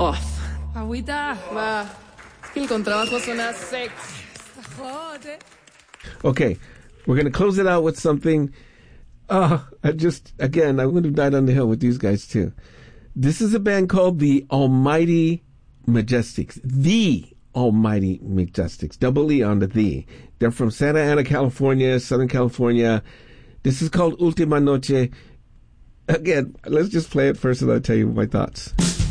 off. Agüita. Va. Es que el contrabajo suena sexy. Joder. Okay, we're going to close it out with something. I would have died on the hill with these guys too. This is a band called the Almighty Majestics. The Almighty Majestics. Double E on the the. They're from Santa Ana, California, Southern California. This is called Ultima Noche. Again, let's just play it first and I'll tell you my thoughts.